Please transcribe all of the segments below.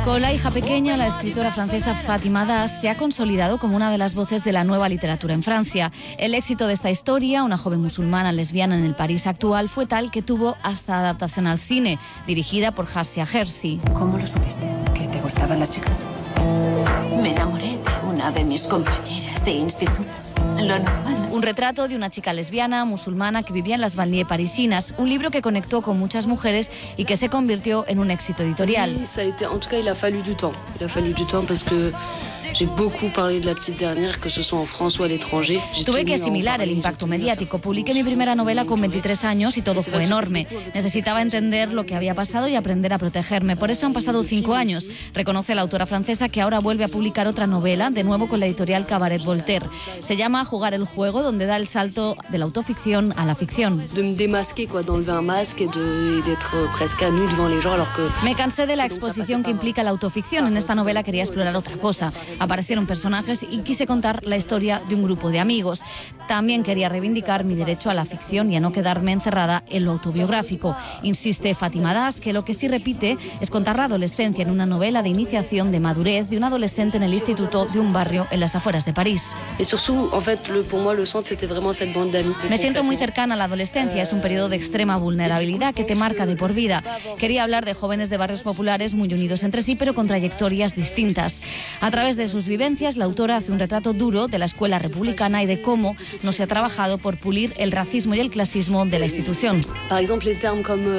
Con La hija pequeña, la escritora francesa Fatima Das se ha consolidado como una de las voces de la nueva literatura en Francia. El éxito de esta historia, una joven musulmana lesbiana en el París actual, fue tal que tuvo hasta adaptación al cine, dirigida por Hassia Hersi. ¿Cómo lo supiste? ¿Que te gustaban las chicas? Me enamoré de una de mis compañeras de instituto. Lo normal. Un retrato de una chica lesbiana, musulmana, que vivía en las banlieues parisinas. Un libro que conectó con muchas mujeres y que se convirtió en un éxito editorial. En tout cas, il a fallu du temps. Il a fallu du temps parce que j'ai beaucoup parlé de La petite dernière, que ce soit en France ou à l'étranger. Tuve que asimilar el impacto mediático. Publiqué mi primera novela con 23 años y todo fue enorme. Necesitaba entender lo que había pasado y aprender a protegerme. Por eso han pasado 5 años. Reconoce la autora francesa que ahora vuelve a publicar otra novela, de nuevo con la editorial Cabaret Voltaire. Se llama Jugar el juego, donde da el salto de la autoficción a la ficción. De me démasquer, quoi, d'enlever un masque et d'être presque à nu devant les gens, alors que... Me cansé de la exposición que implica la autoficción. En esta novela quería explorar otra cosa. Aparecieron personajes y quise contar la historia de un grupo de amigos. También quería reivindicar mi derecho a la ficción y a no quedarme encerrada en lo autobiográfico. Insiste Fatima Das que lo que sí repite es contar la adolescencia en una novela de iniciación, de madurez, de un adolescente en el instituto de un barrio en las afueras de París. Et surtout, en fait, pour moi, le centre, c'était vraiment cette bande d'amis. Me siento muy cercana a la adolescencia. Es un periodo de extrema vulnerabilidad que te marca de por vida. Quería hablar de jóvenes de barrios populares muy unidos entre sí, pero con trayectorias distintas. A través de sus vivencias, la autora hace un retrato duro de la escuela republicana y de cómo no se ha trabajado por pulir el racismo y el clasismo de la institución. Par exemple, les termes comme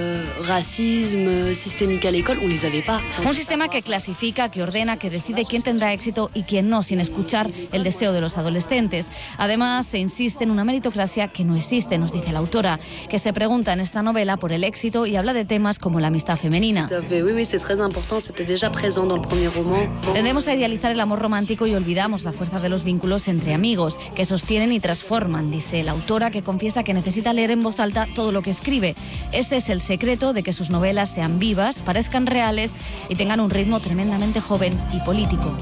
racisme, systémique à l'école, on les avait pas. Un sistema que clasifica, que ordena, que decide quién tendrá éxito y quién no, sin escuchar el deseo de los adolescentes. Además, se insiste en una meritocracia que no existe, nos dice la autora, que se pregunta en esta novela por el éxito y habla de temas como la amistad femenina. Oui, c'est très important, c'était déjà présent dans le premier roman. Tendemos a idealizar el amor romántico y olvidamos la fuerza de los vínculos entre amigos, que sostienen y transforman, dice la autora, que confiesa que necesita leer en voz alta todo lo que escribe. Ese es el secreto de que sus novelas sean vivas, parezcan reales y tengan un ritmo tremendamente joven y político.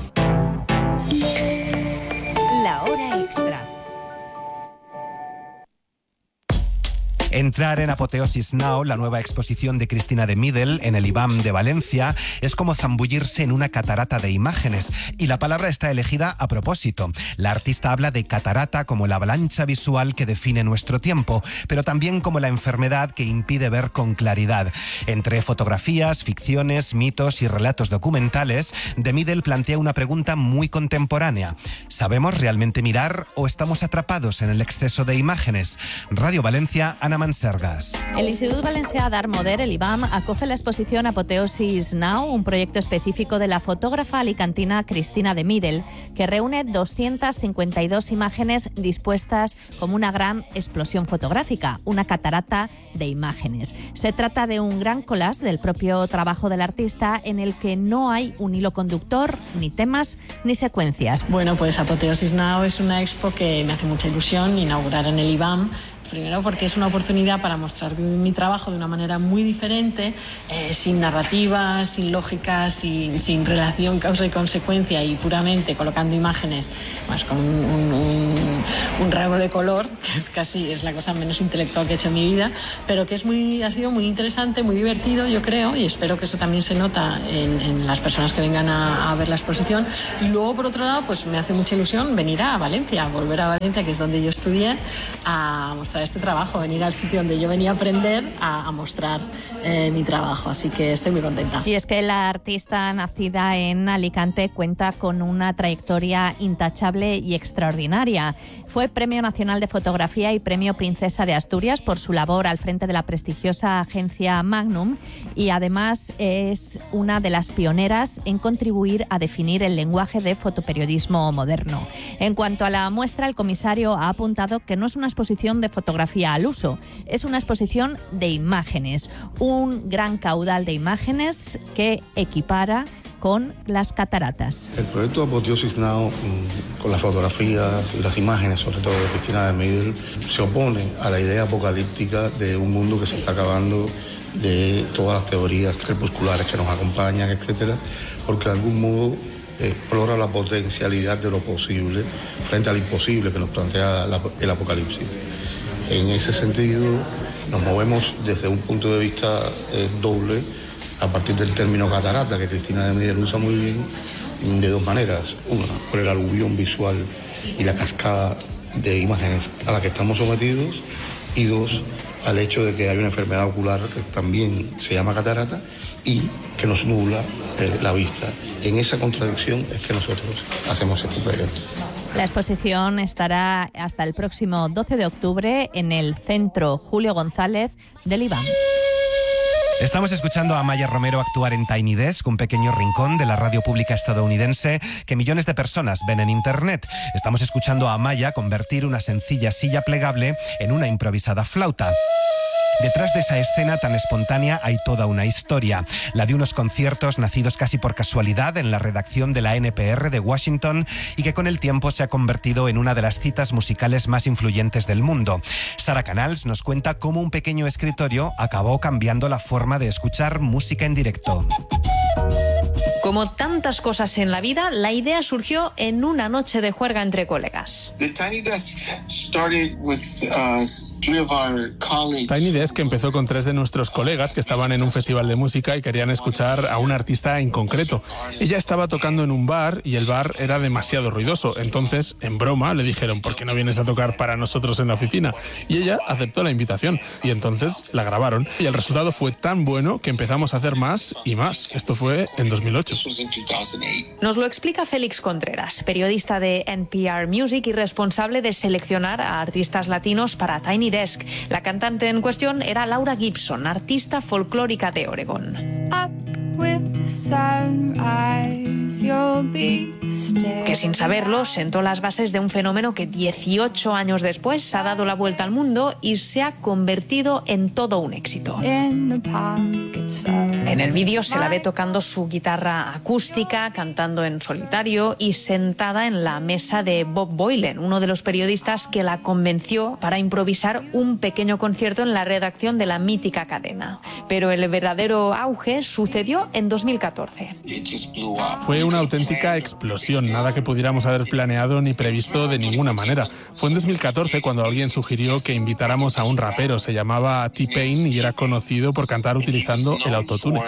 La hora extra. Entrar en Apoteosis Now, la nueva exposición de Cristina de Midel en el IBAM de Valencia, es como zambullirse en una catarata de imágenes. Y la palabra está elegida a propósito. La artista habla de catarata como la avalancha visual que define nuestro tiempo, pero también como la enfermedad que impide ver con claridad. Entre fotografías, ficciones, mitos y relatos documentales, de Midel plantea una pregunta muy contemporánea. ¿Sabemos realmente mirar o estamos atrapados en el exceso de imágenes? Radio Valencia, Ana Mansergas. El Institut Valencià d'Art Modern, el IBAM, acoge la exposición Apoteosis Now, un proyecto específico de la fotógrafa alicantina Cristina de Midel, que reúne 252 imágenes dispuestas como una gran explosión fotográfica, una catarata de imágenes. Se trata de un gran collage del propio trabajo del artista en el que no hay un hilo conductor, ni temas, ni secuencias. Bueno, pues Apoteosis Now es una expo que me hace mucha ilusión inaugurar en el IBAM. Primero porque es una oportunidad para mostrar mi trabajo de una manera muy diferente, sin narrativa, sin lógica, sin relación causa y consecuencia y puramente colocando imágenes más con un rasgo de color, que es la cosa menos intelectual que he hecho en mi vida, pero que ha sido muy interesante, muy divertido, yo creo, y espero que eso también se nota en las personas que vengan a ver la exposición. Y luego, por otro lado, pues me hace mucha ilusión venir a Valencia, volver a Valencia, que es donde yo estudié, a mostrar este trabajo, venir al sitio donde yo venía a aprender a mostrar mi trabajo, así que estoy muy contenta. Y es que la artista nacida en Alicante cuenta con una trayectoria intachable y extraordinaria. Fue Premio Nacional de Fotografía y Premio Princesa de Asturias por su labor al frente de la prestigiosa agencia Magnum y además es una de las pioneras en contribuir a definir el lenguaje de fotoperiodismo moderno. En cuanto a la muestra, el comisario ha apuntado que no es una exposición de fotografía al uso, es una exposición de imágenes, un gran caudal de imágenes que equipara con las cataratas. El proyecto Apoteosis Now, con las fotografías y las imágenes, sobre todo de Cristina de Midel, se opone a la idea apocalíptica de un mundo que se está acabando, de todas las teorías crepusculares que nos acompañan, etcétera, porque de algún modo explora la potencialidad de lo posible frente al imposible que nos plantea el apocalipsis. En ese sentido, nos movemos desde un punto de vista doble, a partir del término catarata, que Cristina de Midel usa muy bien, de dos maneras. Una, por el aluvión visual y la cascada de imágenes a la que estamos sometidos, y dos, al hecho de que hay una enfermedad ocular que también se llama catarata y que nos nubla la vista. En esa contradicción es que nosotros hacemos este proyecto. La exposición estará hasta el próximo 12 de octubre en el Centro Julio González del IBAM. Estamos escuchando a Amaya Romero actuar en Tiny Desk, un pequeño rincón de la radio pública estadounidense que millones de personas ven en Internet. Estamos escuchando a Amaya convertir una sencilla silla plegable en una improvisada flauta. Detrás de esa escena tan espontánea hay toda una historia, la de unos conciertos nacidos casi por casualidad en la redacción de la NPR de Washington y que con el tiempo se ha convertido en una de las citas musicales más influyentes del mundo. Sara Canals nos cuenta cómo un pequeño escritorio acabó cambiando la forma de escuchar música en directo. Como tantas cosas en la vida, la idea surgió en una noche de juerga entre colegas. Tiny Desk empezó con 3 de nuestros colegas que estaban en un festival de música y querían escuchar a un artista en concreto. Ella estaba tocando en un bar y el bar era demasiado ruidoso. Entonces, en broma, le dijeron: ¿por qué no vienes a tocar para nosotros en la oficina? Y ella aceptó la invitación y entonces la grabaron. Y el resultado fue tan bueno que empezamos a hacer más y más. Esto fue en 2008. Nos lo explica Félix Contreras, periodista de NPR Music y responsable de seleccionar a artistas latinos para Tiny Desk. La cantante en cuestión era Laura Gibson, artista folclórica de Oregón. Que sin saberlo sentó las bases de un fenómeno que 18 años después ha dado la vuelta al mundo y se ha convertido en todo un éxito. En el vídeo se la ve tocando su guitarra acústica, cantando en solitario y sentada en la mesa de Bob Boylan, uno de los periodistas que la convenció para improvisar un pequeño concierto en la redacción de la mítica cadena. Pero el verdadero auge sucedió en 2014. Fue una auténtica explosión, nada que pudiéramos haber planeado ni previsto de ninguna manera. Fue en 2014 cuando alguien sugirió que invitáramos a un rapero, se llamaba T-Pain y era conocido por cantar utilizando el autotune.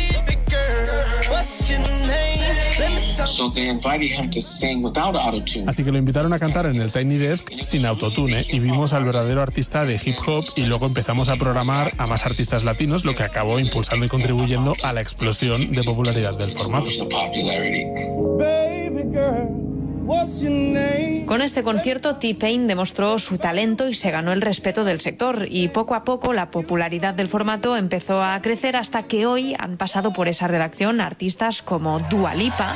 Así que lo invitaron a cantar en el Tiny Desk sin autotune y vimos al verdadero artista de hip hop y luego empezamos a programar a más artistas latinos, lo que acabó impulsando y contribuyendo a la explosión de popularidad del formato. Con este concierto, T-Pain demostró su talento y se ganó el respeto del sector, y poco a poco la popularidad del formato empezó a crecer hasta que hoy han pasado por esa redacción artistas como Dua Lipa,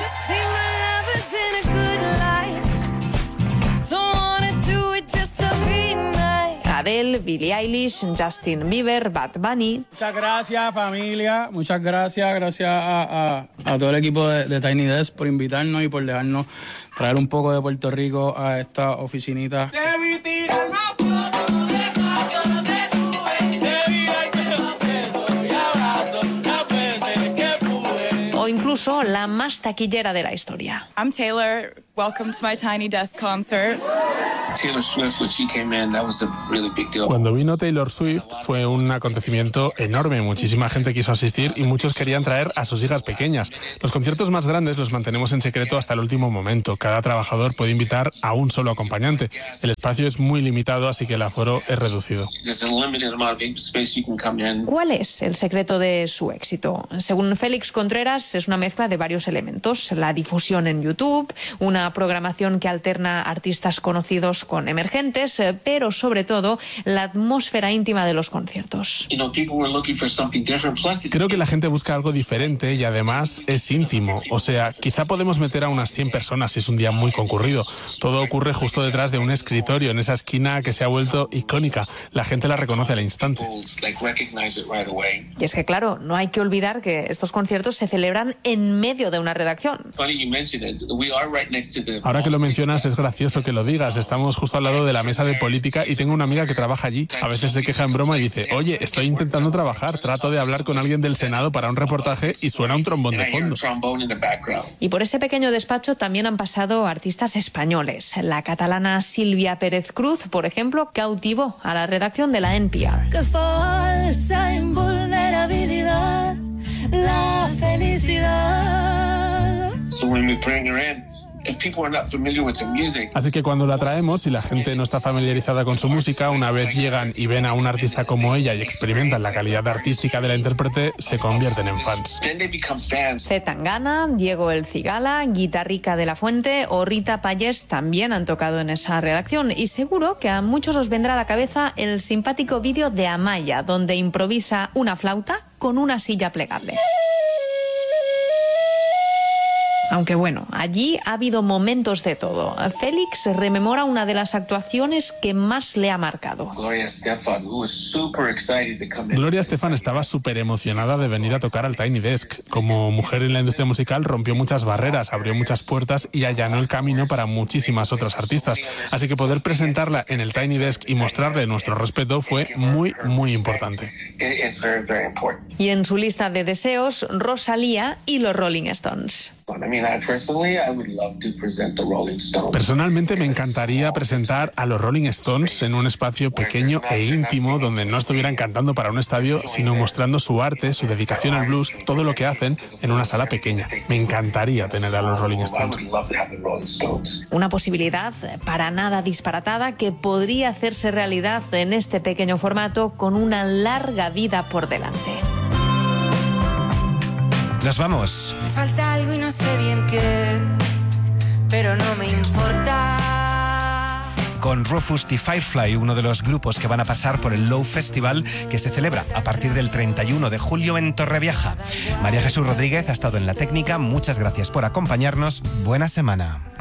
Adele, Billie Eilish, Justin Bieber, Bad Bunny. Muchas gracias, familia. Muchas gracias. Gracias a todo el equipo de Tiny Desk por invitarnos y por dejarnos traer un poco de Puerto Rico a esta oficinita. O incluso la más taquillera de la historia. I'm Taylor. Welcome to my Tiny Desk concert. Taylor Swift, when she came in, that was a really big deal. Cuando vino Taylor Swift fue un acontecimiento enorme. Muchísima gente quiso asistir y muchos querían traer a sus hijas pequeñas. Los conciertos más grandes los mantenemos en secreto hasta el último momento. Cada trabajador puede invitar a un solo acompañante. El espacio es muy limitado, así que el aforo es reducido. ¿Cuál es el secreto de su éxito? Según Félix Contreras, es una mezcla de varios elementos. La difusión en YouTube, una programación que alterna artistas conocidos con emergentes, pero sobre todo la atmósfera íntima de los conciertos. Creo que la gente busca algo diferente y además es íntimo. O sea, quizá podemos meter a unas 100 personas si es un día muy concurrido. Todo ocurre justo detrás de un escritorio, en esa esquina que se ha vuelto icónica. La gente la reconoce al instante. Y es que, claro, no hay que olvidar que estos conciertos se celebran en medio de una redacción. Ahora que lo mencionas, es gracioso que lo digas. Estamos justo al lado de la mesa de política y tengo una amiga que trabaja allí. A veces se queja en broma y dice: oye, estoy intentando trabajar, trato de hablar con alguien del Senado para un reportaje y suena un trombón de fondo. Y por ese pequeño despacho también han pasado artistas españoles. La catalana Silvia Pérez Cruz, por ejemplo, cautivó a la redacción de la NPR. ¡Qué falsa invulnerabilidad! la felicidad. So when we bring her in, if people are not familiar with her music, Así que cuando la traemos y la gente no está familiarizada con su música, una vez llegan y ven a un artista como ella y experimentan la calidad artística de la intérprete, se convierten en fans. then they become fans. C. Tangana, Diego El Cigala, Guitarrica de la Fuente o Rita Payés también han tocado en esa redacción, y seguro que a muchos os vendrá a la cabeza el simpático vídeo de Amaya, donde improvisa una flauta con una silla plegable. Aunque bueno, allí ha habido momentos de todo. Félix rememora una de las actuaciones que más le ha marcado. Gloria Estefan, who was super excited to come in. Gloria Estefan estaba súper emocionada de venir a tocar al Tiny Desk. Como mujer en la industria musical rompió muchas barreras, abrió muchas puertas y allanó el camino para muchísimas otras artistas. Así que poder presentarla en el Tiny Desk y mostrarle nuestro respeto fue muy, muy importante. It's very, very important. Y en su lista de deseos, Rosalía y los Rolling Stones. I mean, I would love to present the Rolling Stones. Personalmente me encantaría presentar a los Rolling Stones en un espacio pequeño e íntimo donde no estuvieran cantando para un estadio, sino mostrando su arte, su dedicación al blues, todo lo que hacen en una sala pequeña. Me encantaría tener a los Rolling I Stones. would love to have the Rolling Stones. Una posibilidad para nada disparatada que podría hacerse realidad en este pequeño formato con una larga vida por delante. Nos vamos. Me falta algo y no sé bien qué, pero no me importa. Con Rufus the Firefly, uno de los grupos que van a pasar por el Low Festival, que se celebra a partir del 31 de julio en Torrevieja. María Jesús Rodríguez ha estado en la técnica. Muchas gracias por acompañarnos. Buena semana.